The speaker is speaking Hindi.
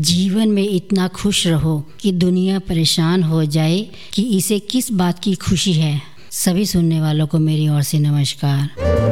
जीवन में इतना खुश रहो कि दुनिया परेशान हो जाए कि इसे किस बात की खुशी है। सभी सुनने वालों को मेरी ओर से नमस्कार।